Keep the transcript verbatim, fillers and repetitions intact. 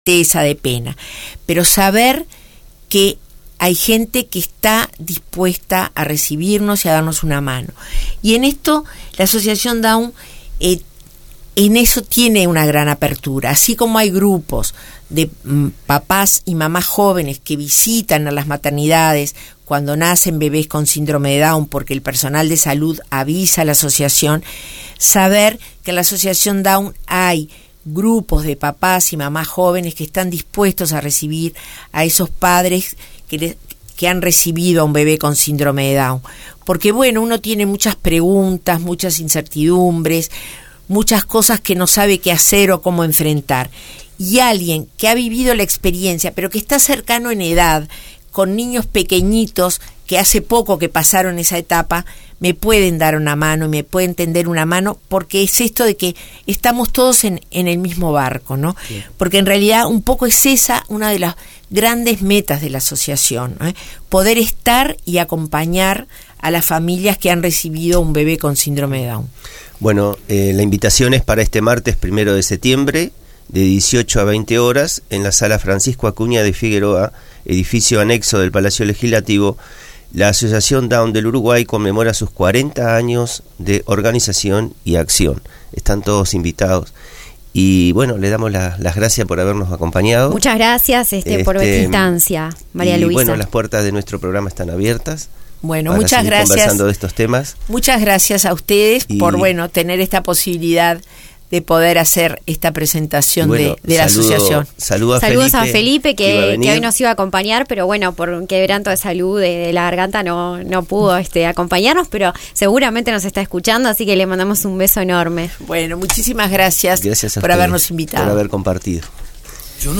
tristeza, de pena, pero saber que hay gente que está dispuesta a recibirnos y a darnos una mano. Y en esto la Asociación Down eh, en eso tiene una gran apertura, así como hay grupos de mm, papás y mamás jóvenes que visitan a las maternidades cuando nacen bebés con síndrome de Down, porque el personal de salud avisa a la asociación. Saber que en la Asociación Down hay grupos de papás y mamás jóvenes que están dispuestos a recibir a esos padres que, le, que han recibido a un bebé con síndrome de Down. Porque bueno, uno tiene muchas preguntas, muchas incertidumbres, muchas cosas que no sabe qué hacer o cómo enfrentar. Y alguien que ha vivido la experiencia, pero que está cercano en edad, con niños pequeñitos que hace poco que pasaron esa etapa, me pueden dar una mano y me pueden tender una mano, porque es esto de que estamos todos en, en el mismo barco, ¿no? Sí. Porque en realidad un poco es esa una de las grandes metas de la asociación, ¿no? Poder estar y acompañar a las familias que han recibido un bebé con síndrome de Down. Bueno, eh, la invitación es para este martes primero de septiembre, de dieciocho a veinte horas, en la sala Francisco Acuña de Figueroa, edificio anexo del Palacio Legislativo. La Asociación Down del Uruguay conmemora sus cuarenta años de organización y acción. Están todos invitados. Y bueno, le damos la, las gracias por habernos acompañado. Muchas gracias este, este, por esta instancia, María y Luisa. Bueno, las puertas de nuestro programa están abiertas. Bueno, muchas gracias. Conversando de estos temas. Muchas gracias a ustedes y por bueno tener esta posibilidad de poder hacer esta presentación bueno, de, de la saludo, asociación. Saludo a Saludos Felipe, a Felipe que, que, que hoy nos iba a acompañar, pero bueno, por un quebranto de salud de, de la garganta no, no pudo este, acompañarnos, pero seguramente nos está escuchando, así que le mandamos un beso enorme. Bueno, muchísimas gracias, gracias por habernos invitado. Por haber compartido.